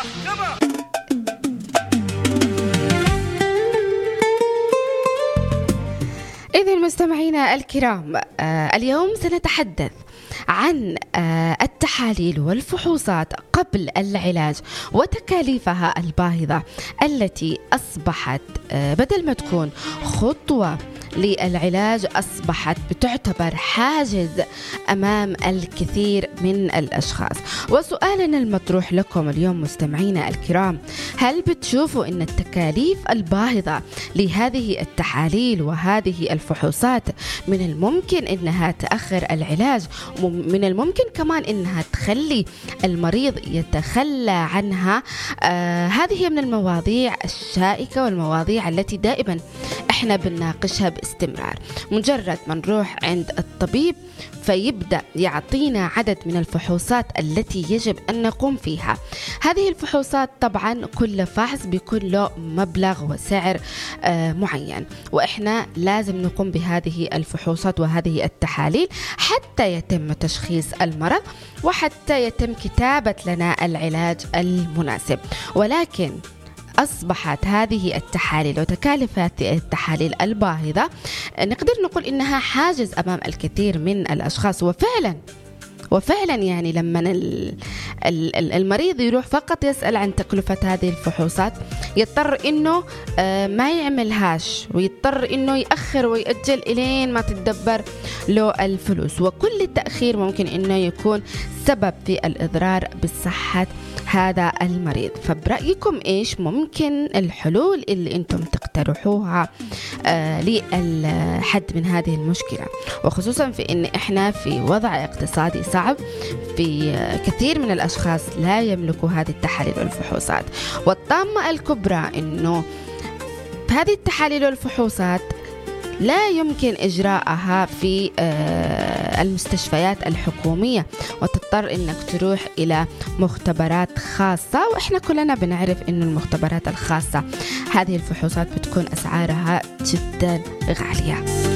إذن مستمعينا الكرام، اليوم سنتحدث عن التحاليل والفحوصات قبل العلاج وتكاليفها الباهظة التي أصبحت بدل ما تكون خطوة للعلاج أصبحت بتعتبر حاجز أمام الكثير من الأشخاص. وسؤالنا المطروح لكم اليوم مستمعينا الكرام، هل بتشوفوا أن التكاليف الباهظة لهذه التحاليل وهذه الفحوصات من الممكن أنها تأخر العلاج، ومن الممكن كمان أنها تخلي المريض يتخلى عنها؟ هذه من المواضيع الشائكة والمواضيع التي دائما احنا بنناقشها باستمرار. مجرد ما نروح عند الطبيب فيبدأ يعطينا عدد من الفحوصات التي يجب أن نقوم فيها. هذه الفحوصات طبعا كل فحص بيكون له مبلغ وسعر معين، وإحنا لازم نقوم بهذه الفحوصات وهذه التحاليل حتى يتم تشخيص المرض وحتى يتم كتابة لنا العلاج المناسب. ولكن أصبحت هذه التحاليل وتكاليف التحاليل الباهظة نقدر نقول إنها حاجز أمام الكثير من الأشخاص. وفعلا يعني لما المريض يروح فقط يسأل عن تكلفة هذه الفحوصات يضطر إنه ما يعملهاش، ويضطر إنه يأخر ويأجل إلين ما تتدبر له الفلوس، وكل التأخير ممكن إنه يكون سبب في الإضرار بصحة هذا المريض. فبرأيكم إيش ممكن الحلول اللي أنتم تقترحوها للحد من هذه المشكلة، وخصوصا في إن إحنا في وضع اقتصادي صعب، في كثير من الأشخاص لا يملكوا هذه التحاليل والفحوصات. والطامة الكبرى إنه هذه التحاليل والفحوصات لا يمكن إجراءها في المستشفيات الحكومية، وتضطر إنك تروح إلى مختبرات خاصة، وإحنا كلنا بنعرف إنه المختبرات الخاصة هذه الفحوصات بتكون أسعارها جدا غالية.